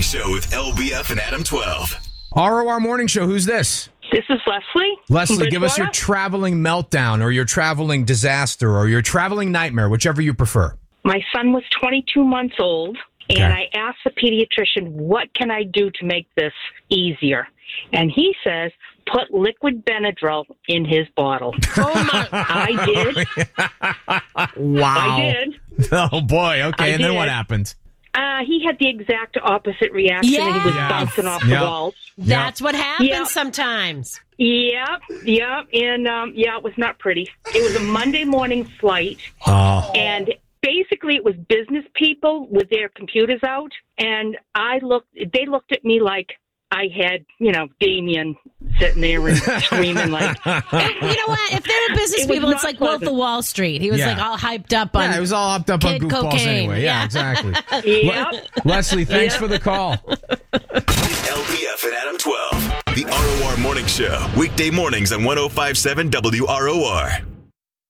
Show with LBF and Adam 12. ROR Morning Show, who's this? This is Leslie. Leslie, give us your traveling meltdown or your traveling disaster or your traveling nightmare, whichever you prefer. My son was 22 months old, and Okay. I asked the pediatrician, what can I do to make this easier? And he says, put liquid Benadryl in his bottle. Oh, my. I did. Wow. I did. Oh, boy. Okay, I and then did. what happened? He had the exact opposite reaction. Yeah. And he was Yeah. bouncing off Yeah. the walls. That's what happens Yeah. sometimes. Yep. And, it was not pretty. It was a Monday morning flight. Oh. And basically, it was business people with their computers out, and they looked at me like I had, Damien sitting there and screaming like. And you know what? If they were business It was people, it's not like Wolf pleasant. of Wall Street. He was Yeah. like all hyped up on. Yeah, it was all hopped up on kid goofballs cocaine. anyway. Yeah, Yeah. exactly. Yep. Leslie, thanks Yep. for the call. LBF and Adam 12. The ROR Morning Show. Weekday mornings on 105.7 WROR.